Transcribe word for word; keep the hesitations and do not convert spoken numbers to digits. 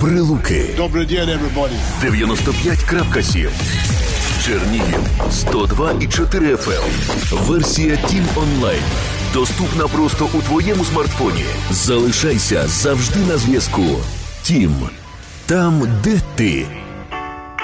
Прилуки Добрий день, everybody. дев'яносто п'ять крапка сім, Чернігів сто два і чотири еф ем. Версія Тім онлайн доступна просто у твоєму смартфоні. Залишайся завжди на зв'язку. Тім. Там, де ти.